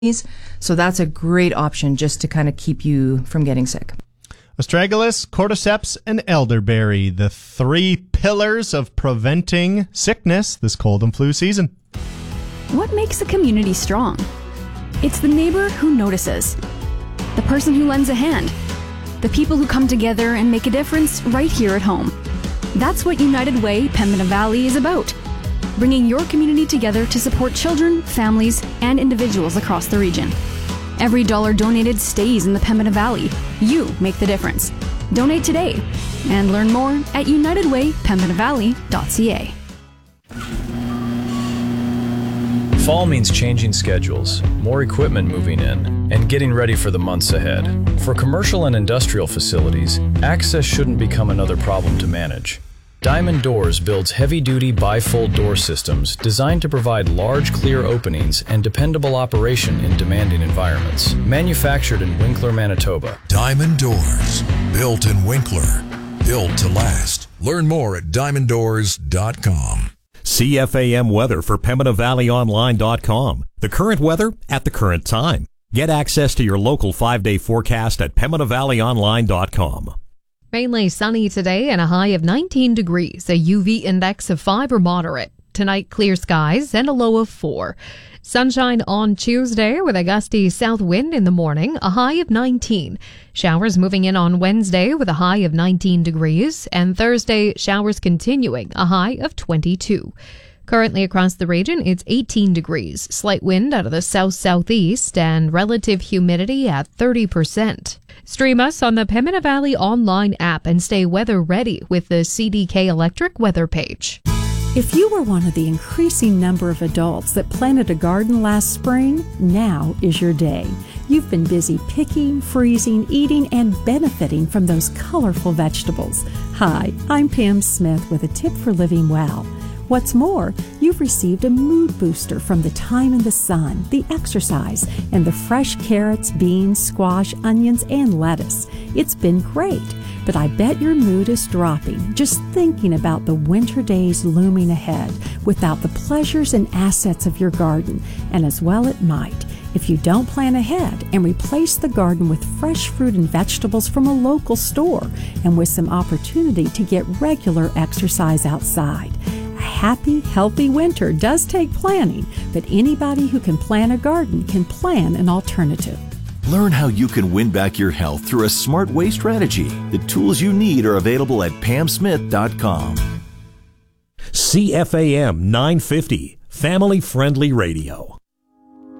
So that's a great option just to kind of keep you from getting sick. Astragalus, cordyceps, and elderberry, the three pillars of preventing sickness this cold and flu season. What makes a community strong? It's the neighbor who notices, the person who lends a hand, the people who come together and make a difference right here at home. That's what United Way Pembina Valley is about, bringing your community together to support children, families, and individuals across the region. Every dollar donated stays in the Pembina Valley. You make the difference. Donate today and learn more at unitedwaypembinavalley.ca. Fall means changing schedules, more equipment moving in, and getting ready for the months ahead. For commercial and industrial facilities, access shouldn't become another problem to manage. Diamond Doors builds heavy-duty bifold door systems designed to provide large, clear openings and dependable operation in demanding environments. Manufactured in Winkler, Manitoba. Diamond Doors, built in Winkler, built to last. Learn more at diamonddoors.com. CFAM weather for PembinaValleyOnline.com. The current weather at the current time. Get access to your local 5-day forecast at PembinaValleyOnline.com. Mainly sunny today and a high of 19 degrees, a UV index of 5 or moderate. Tonight, clear skies and a low of 4. Sunshine on Tuesday with a gusty south wind in the morning, a high of 19. Showers moving in on Wednesday with a high of 19 degrees, and Thursday, showers continuing, a high of 22. Currently across the region, it's 18 degrees, slight wind out of the south-southeast, and relative humidity at 30%. Stream us on the Pembina Valley online app and stay weather ready with the CDK Electric weather page. If you were one of the increasing number of adults that planted a garden last spring, now is your day. You've been busy picking, freezing, eating, and benefiting from those colorful vegetables. Hi, I'm Pam Smith with a tip for living well. What's more, you've received a mood booster from the time in the sun, the exercise, and the fresh carrots, beans, squash, onions, and lettuce. It's been great, but I bet your mood is dropping just thinking about the winter days looming ahead without the pleasures and assets of your garden, and as well it might. If you don't plan ahead and replace the garden with fresh fruit and vegetables from a local store and with some opportunity to get regular exercise outside. A happy, healthy winter does take planning, but anybody who can plan a garden can plan an alternative. Learn how you can win back your health through a smart way strategy. The tools you need are available at pamsmith.com. CFAM 950, family-friendly radio.